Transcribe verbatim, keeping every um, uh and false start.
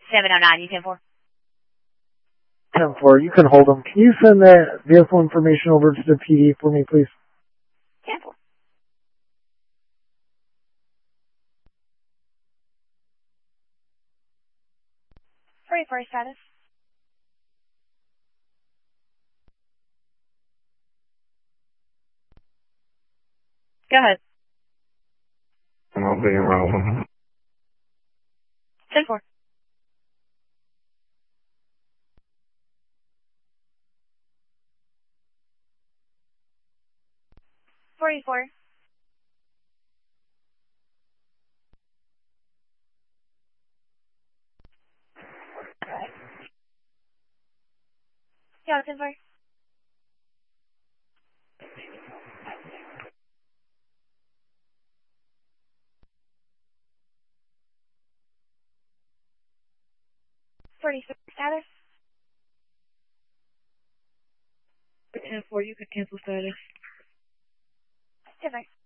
seven oh nine, you ten four. ten four, you can hold them. Can you send that vehicle information over to the P D for me, please? ten four. forty-four status. Go ahead. I'm being wrong. ten four. forty-four. Yeah, ten four. forty-six status. ten four, you can cancel status. ten four.